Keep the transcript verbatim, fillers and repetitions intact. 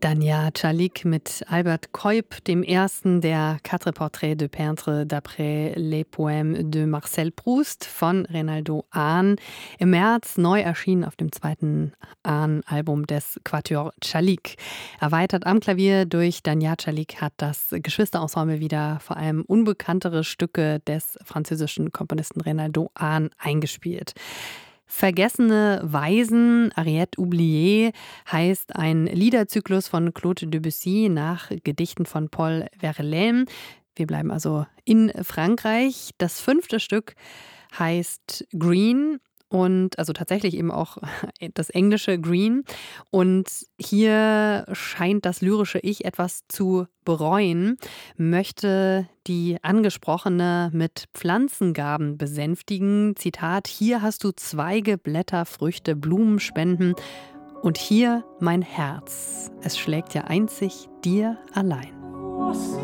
Dania Tschalik mit Albert Keup, dem ersten der Quatre Portraits de Peintre d'après les Poèmes de Marcel Proust von Reynaldo Ahn. Im März neu erschienen auf dem zweiten Ahn-Album des Quatuor Tschalik. Erweitert am Klavier durch Dania Tschalik hat das Geschwisterensemble wieder vor allem unbekanntere Stücke des französischen Komponisten Reynaldo Ahn eingespielt. Vergessene Weisen, Ariette oubliée, heißt ein Liederzyklus von Claude Debussy nach Gedichten von Paul Verlaine. Wir bleiben also in Frankreich. Das fünfte Stück heißt Green und also tatsächlich eben auch das englische Green. Und hier scheint das lyrische Ich etwas zu bereuen, möchte die Angesprochene mit Pflanzengaben besänftigen. Zitat: Hier hast du Zweige, Blätter, Früchte, Blumen spenden und hier mein Herz. Es schlägt ja einzig dir allein.